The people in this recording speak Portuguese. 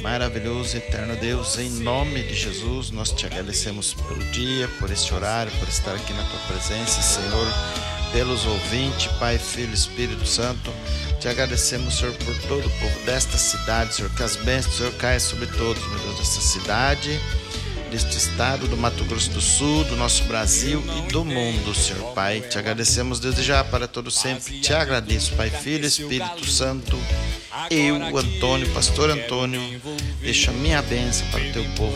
Maravilhoso e eterno Deus, em nome de Jesus, nós te agradecemos pelo dia, por este horário, por estar aqui na tua presença, Senhor, pelos ouvintes, Pai, Filho e Espírito Santo. Te agradecemos, Senhor, por todo o povo desta cidade, Senhor, que as bênçãos do Senhor caem sobre todos, meu Deus, desta cidade, deste estado do Mato Grosso do Sul, do nosso Brasil e do mundo, Senhor Pai. Te agradecemos desde já para todo sempre. Te agradeço, Pai, Filho e Espírito Santo. Eu, Antônio, Pastor Antônio, deixo a minha bênção para o teu povo.